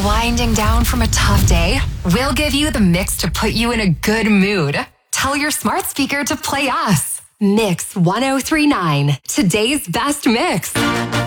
winding down from a tough day? We'll give you the mix to put you in a good mood. Tell your smart speaker to play us. Mix 1039, today's best mix.